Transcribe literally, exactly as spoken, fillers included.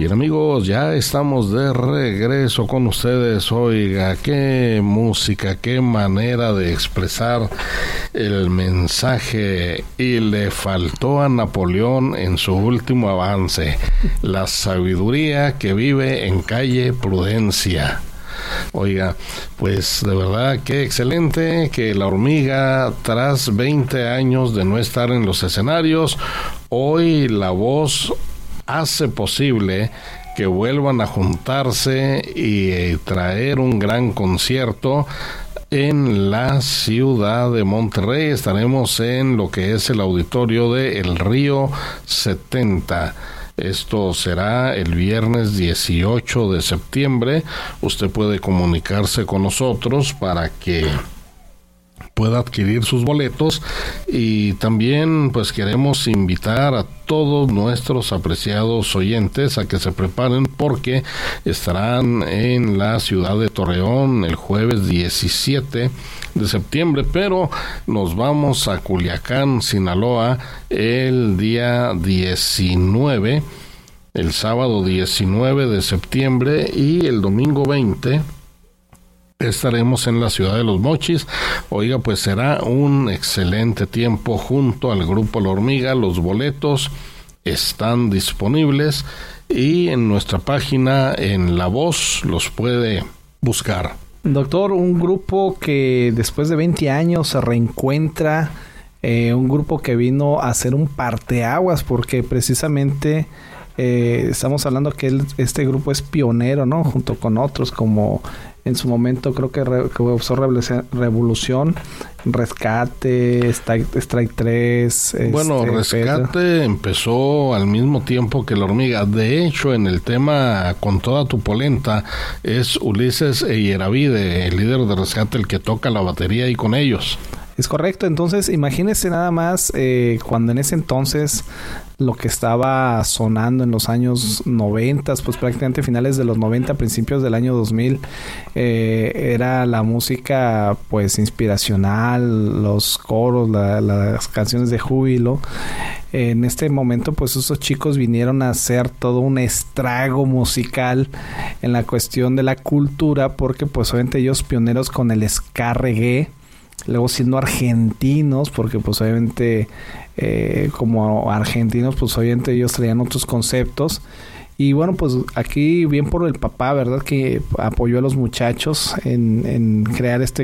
Bien, amigos, ya estamos de regreso con ustedes. Oiga, qué música, qué manera de expresar el mensaje. Y le faltó a Napoleón en su último avance, la sabiduría que vive en calle Prudencia. Oiga, pues de verdad que excelente que La Hormiga, tras veinte años de no estar en los escenarios, hoy La Voz hace posible que vuelvan a juntarse y eh, traer un gran concierto en la ciudad de Monterrey. Estaremos en lo que es el auditorio de El Río setenta. Esto será el viernes dieciocho de septiembre. Usted puede comunicarse con nosotros para que pueda adquirir sus boletos, y también pues queremos invitar a todos nuestros apreciados oyentes a que se preparen, porque estarán en la ciudad de Torreón el jueves diecisiete de septiembre, pero nos vamos a Culiacán, Sinaloa, el día diecinueve, el sábado diecinueve de septiembre, y el domingo veinte estaremos en la ciudad de Los Mochis. Oiga, pues será un excelente tiempo junto al grupo La Hormiga. Los boletos están disponibles y en nuestra página en La Voz los puede buscar. Doctor, un grupo que después de veinte años se reencuentra, eh, un grupo que vino a hacer un parteaguas, porque precisamente eh, estamos hablando que él, este grupo es pionero, ¿no? Junto con otros como en su momento creo que re, causó revolución, Rescate, Strike, Strike tres. Bueno, este, Rescate Pedro. Empezó al mismo tiempo que La Hormiga. De hecho, en el tema Con Toda Tu Polenta es Ulises Eyeravide, el líder de Rescate, el que toca la batería ahí con ellos. Es correcto. Entonces, imagínese nada más eh, cuando en ese entonces lo que estaba sonando en los años noventa, pues prácticamente finales de los noventa, principios del año dos mil, eh, era la música pues inspiracional, los coros, la, las canciones de júbilo. En este momento pues esos chicos vinieron a hacer todo un estrago musical en la cuestión de la cultura, porque pues obviamente ellos pioneros con el ska reggae, luego siendo argentinos, porque pues obviamente eh, como argentinos pues obviamente ellos traían otros conceptos. Y bueno, pues aquí bien por el papá, ¿verdad? Que apoyó a los muchachos en, en crear este